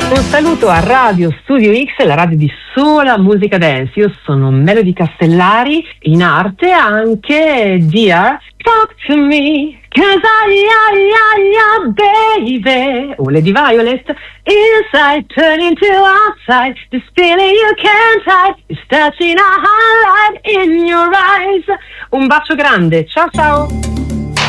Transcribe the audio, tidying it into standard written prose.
Un saluto a Radio Studio X, la radio di sola musica dance. Io sono Melody Castellari, in arte anche Dear Talk to Me, 'cause baby. O Lady Violet, inside turn into outside, this feeling you can't hide, is touching a highlight in your eyes. Un bacio grande, ciao ciao.